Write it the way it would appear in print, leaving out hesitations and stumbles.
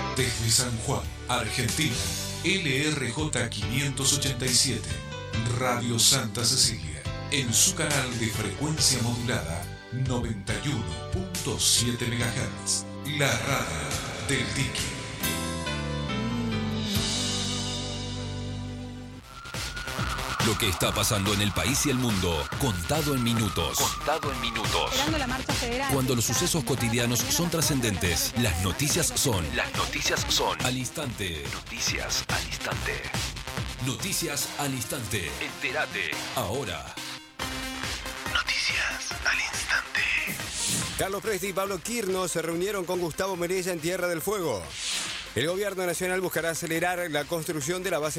Desde San Juan, Argentina, LRJ 587, Radio Santa Cecilia, en su canal de frecuencia modulada 91.7 MHz, la radio del Tiki. Lo que está pasando en el país y el mundo, contado en minutos. Contado en minutos. La marcha federal. Cuando los sucesos cotidianos son trascendentes, las noticias son al instante. Noticias al instante. Noticias al instante. Entérate ahora. Noticias al instante. Carlos Presti y Pablo Quirno se reunieron con Gustavo Merella en Tierra del Fuego. El gobierno nacional buscará acelerar la construcción de la base